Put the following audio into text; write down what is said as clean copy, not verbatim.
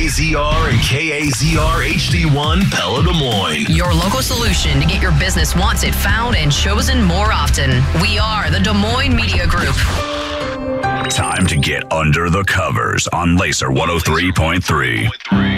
KZR and KAZR HD1 Pella Des Moines. Your local solution to get your business wanted, found, and chosen more often. We are the Des Moines Media Group. Time to get under the covers on Laser 103.3.